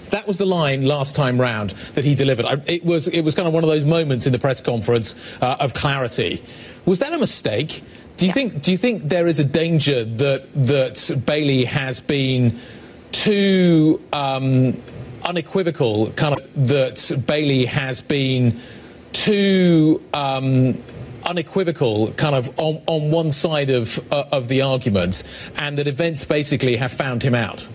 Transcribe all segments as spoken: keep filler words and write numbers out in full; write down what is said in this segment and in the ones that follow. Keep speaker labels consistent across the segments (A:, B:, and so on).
A: That was the line last time round that he delivered. It was it was kind of one of those moments in the press conference uh, of clarity. Was that a mistake? Do you yeah. think do you think there is a danger that that Bailey has been too um, unequivocal? Kind of that Bailey has been too um, unequivocal, kind of on, on one side of uh, of the argument, and that events basically have found him out?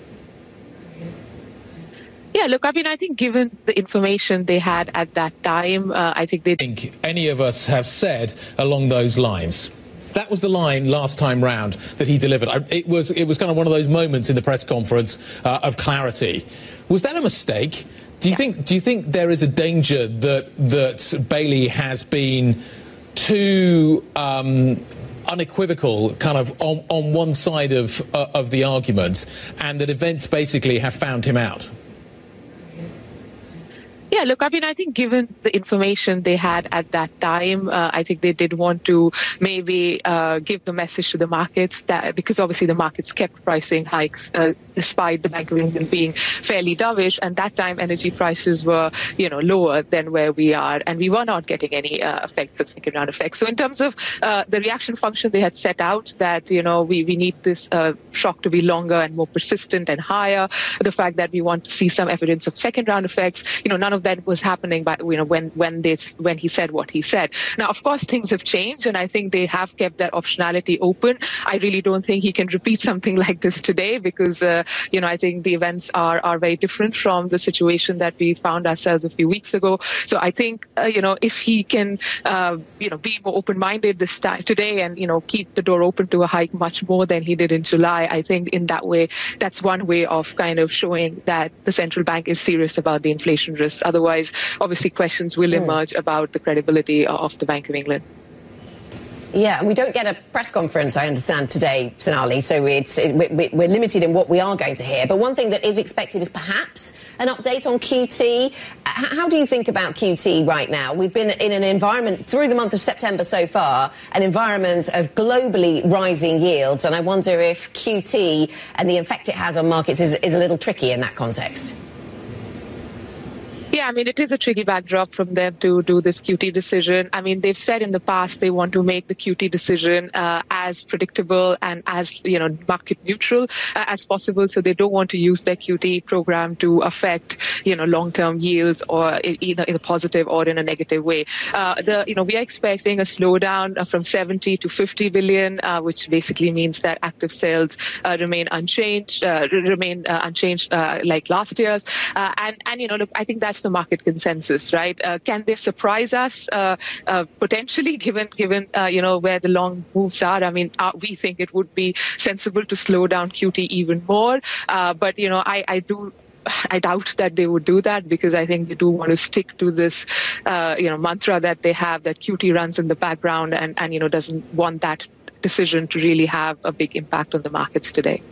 B: Yeah, look, I mean, I think given the information they had at that time, uh, I think they...
A: think any of us have said along those lines. That was the line last time round that he delivered. It was it was kind of one of those moments in the press conference uh, of clarity. Was that a mistake? Do you yeah. think do you think there is a danger that that Bailey has been too um, unequivocal, kind of on, on one side of uh, of the argument, and that events basically have found him out?
B: Yeah, look, I mean, I think given the information they had at that time, uh, I think they did want to maybe uh, give the message to the markets that, because obviously the markets kept pricing hikes uh, despite the Bank of England being fairly dovish, and that time energy prices were, you know, lower than where we are, and we were not getting any uh, effect for second round effects. So in terms of uh, the reaction function they had set out, that, you know, we, we need this uh, shock to be longer and more persistent and higher, the fact that we want to see some evidence of second round effects, you know, none of that was happening by, you know, when when this when he said what he said. Now, of course, things have changed, and I think they have kept that optionality open. I really don't think he can repeat something like this today, because uh, you know, I think the events are are very different from the situation that we found ourselves a few weeks ago. So I think uh, you know, if he can uh, you know, be more open-minded this time today, and, you know, keep the door open to a hike much more than he did in July, I think in that way, that's one way of kind of showing that the central bank is serious about the inflation risks. Otherwise, obviously, questions will emerge about the credibility of the Bank of England.
C: Yeah, and we don't get a press conference, I understand, today, Sonali, so it's, it, we, we're limited in what we are going to hear. But one thing that is expected is perhaps an update on Q T. How do you think about Q T right now? We've been in an environment through the month of September so far, an environment of globally rising yields, and I wonder if Q T and the effect it has on markets is, is a little tricky in that context.
B: Yeah, I mean, it is a tricky backdrop from them to do this Q T decision. I mean, they've said in the past they want to make the Q T decision uh, as predictable and as, you know, market neutral uh, as possible. So they don't want to use their Q T program to affect, you know, long-term yields, or either in a positive or in a negative way. Uh, the, you know, we are expecting a slowdown from seventy to fifty billion, uh, which basically means that active sales uh, remain unchanged, uh, remain uh, unchanged uh, like last year's. Uh, and, and, you know, look, I think that's the market consensus, right? Uh, can they surprise us uh, uh, potentially, given given uh, you know, where the long moves are? I mean, uh, we think it would be sensible to slow down Q T even more, uh, but you know, I, I do. I doubt that they would do that, because I think they do want to stick to this, uh, you know, mantra that they have, that Q T runs in the background, and, and you know, doesn't want that decision to really have a big impact on the markets today.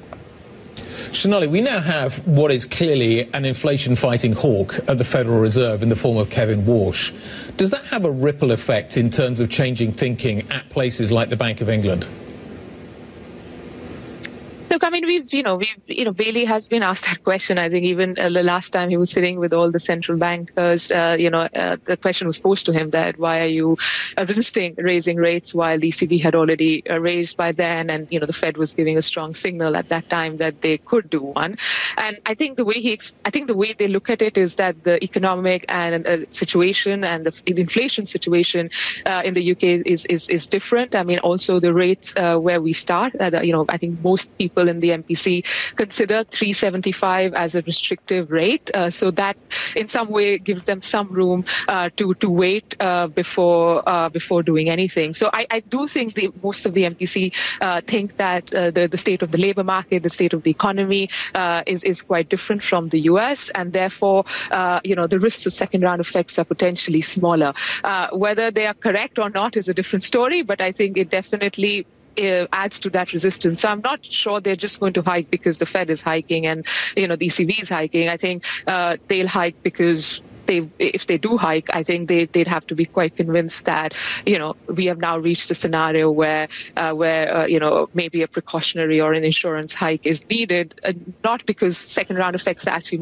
A: Sonali, we now have what is clearly an inflation-fighting hawk at the Federal Reserve in the form of Kevin Warsh. Does that have a ripple effect in terms of changing thinking at places like the Bank of England?
B: Look, I mean, we've, you know, we've, you know, Bailey has been asked that question. I think even uh, the last time he was sitting with all the central bankers, uh, you know, uh, the question was posed to him that why are you uh, resisting raising rates while the E C B had already uh, raised by then, and, you know, the Fed was giving a strong signal at that time that they could do one. And I think the way he, I think the way they look at it is that the economic and uh, situation and the inflation situation uh, in the U K is, is is different. I mean, also the rates uh, where we start, uh, the, you know, I think most people in the M P C consider three seventy-five as a restrictive rate, uh, so that in some way gives them some room uh, to to wait uh, before uh, before doing anything. So I, I do think the, most of the M P C uh, think that uh, the the state of the labour market, the state of the economy uh, is is quite different from the U S, and therefore uh, you know, the risks of second round effects are potentially smaller. Uh, whether they are correct or not is a different story, but I think it definitely Uh, adds to that resistance. So I'm not sure they're just going to hike because the Fed is hiking and, you know, the E C B is hiking. I think uh, they'll hike because they, if they do hike, I think they, they'd have to be quite convinced that, you know, we have now reached a scenario where, uh, where uh, you know, maybe a precautionary or an insurance hike is needed, uh, not because second round effects are actually